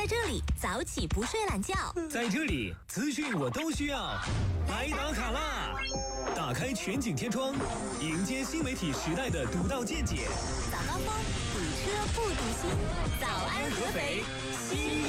这里早起不睡懒觉， 在这里资讯我都需要。来打卡啦！打开全景天窗，迎接新媒体时代的独到见解。 早高峰堵车不堵心，早安合肥，新